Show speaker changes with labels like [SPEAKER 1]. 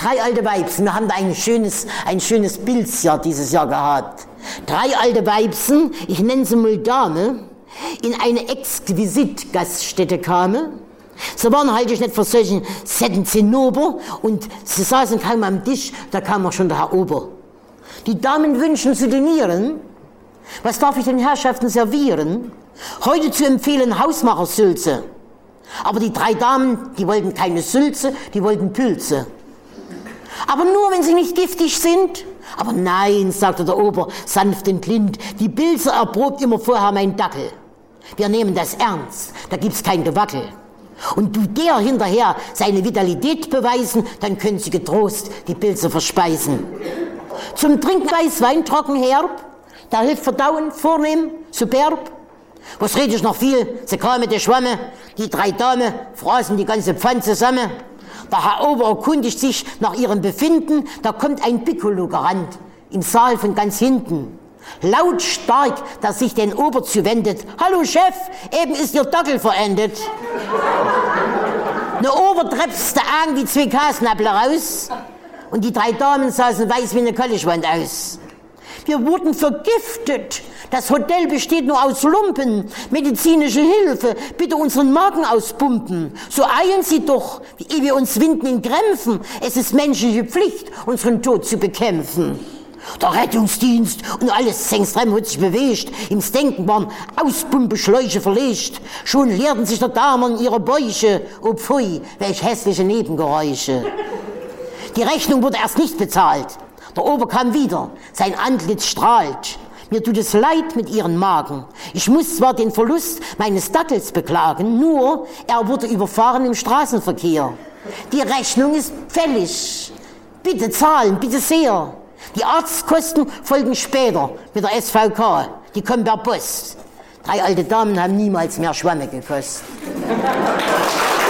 [SPEAKER 1] 3 alte Weibsen, wir haben da ein schönes Pilzjahr dieses Jahr gehabt. 3 alte Weibsen, ich nenne sie mal Dame, in eine Exquisit-Gaststätte kamen. Sie waren halt nicht für solchen Setten Zinnober und sie saßen kaum am Tisch, da kam auch schon der Herr Ober. Die Damen wünschen zu dinieren. Was darf ich den Herrschaften servieren? Heute zu empfehlen Hausmachersülze. Aber die 3 Damen, die wollten keine Sülze, die wollten Pilze. Aber nur, wenn sie nicht giftig sind. Aber nein, sagte der Ober, sanft und lind, die Pilze erprobt immer vorher mein Dackel. Wir nehmen das ernst, da gibt's kein Gewackel. Und du der hinterher seine Vitalität beweisen, dann können sie getrost die Pilze verspeisen. Zum Trinken Weißwein trocken herb, der hilft verdauen, vornehm, superb. Was red ich noch viel, sie kamen die Schwamme, die 3 Damen fraßen die ganze Pfanne zusammen. Der Herr Ober erkundigt sich nach ihrem Befinden, da kommt ein Piccolo gerannt, im Saal von ganz hinten. Lautstark, dass sich den Ober zuwendet. Hallo Chef, eben ist Ihr Dackel verendet. Ne Ober trepste irgendwie 2 Kasnäppler raus und die 3 Damen saßen weiß wie eine Kollischwand aus. Wir wurden vergiftet. Das Hotel besteht nur aus Lumpen. Medizinische Hilfe, bitte unseren Magen auspumpen. So eilen Sie doch, ehe wir uns winden in Krämpfen. Es ist menschliche Pflicht, unseren Tod zu bekämpfen. Der Rettungsdienst und alles Zengstrem hat sich bewegt. Ins Denken waren Auspumpeschläuche verlegt. Schon leerten sich der Damen ihre Bäuche. Oh pfui, welch hässliche Nebengeräusche. Die Rechnung wurde erst nicht bezahlt. Der Ober kam wieder, sein Antlitz strahlt. Mir tut es leid mit Ihren Magen. Ich muss zwar den Verlust meines Dackels beklagen, nur er wurde überfahren im Straßenverkehr. Die Rechnung ist fällig. Bitte zahlen, bitte sehr. Die Arztkosten folgen später mit der SVK. Die kommen per Post. 3 alte Damen haben niemals mehr Schwamme gekostet.